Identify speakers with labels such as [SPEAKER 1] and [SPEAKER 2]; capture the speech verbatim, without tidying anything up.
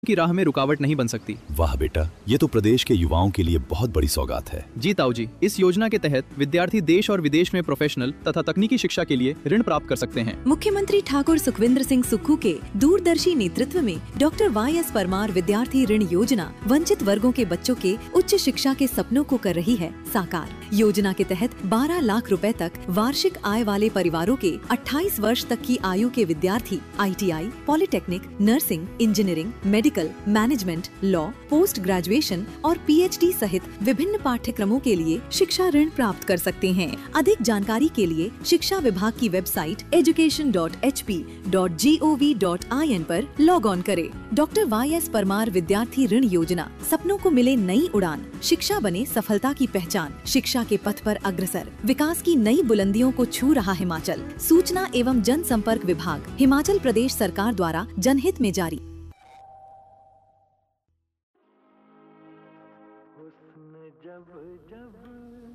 [SPEAKER 1] की राह में रुकावट नहीं बन सकती।
[SPEAKER 2] वाह बेटा, ये तो प्रदेश के युवाओं के लिए बहुत बड़ी सौगात है।
[SPEAKER 1] जी ताऊ जी, इस योजना के तहत विद्यार्थी देश और विदेश में प्रोफेशनल तथा तकनीकी शिक्षा के लिए ऋण प्राप्त कर सकते हैं।
[SPEAKER 3] मुख्यमंत्री ठाकुर सुखविंदर सिंह सुक्खू के दूरदर्शी नेतृत्व में डॉक्टर वाई एस परमार विद्यार्थी ऋण योजना वंचित वर्गों के बच्चों के उच्च शिक्षा के सपनों को कर रही है साकार। योजना के तहत बारह लाख रुपए तक वार्षिक आय वाले परिवारों के अट्ठाईस वर्ष तक की आयु के विद्यार्थी I T I, polytechnic, nursing, engineering, medical, management, law, post graduation और पी एच डी सहित विभिन्न पाठ्यक्रमों के लिए शिक्षा ऋण प्राप्त कर सकते हैं। अधिक जानकारी के लिए शिक्षा विभाग की website education dot H P dot G O V dot I N पर लॉग ऑन करें। डॉक्टर वाई एस परमार विद्यार्थी ऋण योजना, सपनों को मिले नई उड़ान, शिक्षा बने सफलता की पहचान, शिक्षा के पथ पर अग्रसर, विकास की नई बुलंदियों को छू रहा हिमाचल। सूचना एवं जनसंपर्क विभाग, हिमाचल प्रदेश सरकार द्वारा जनहित में जारी।
[SPEAKER 4] हुस्न जब जब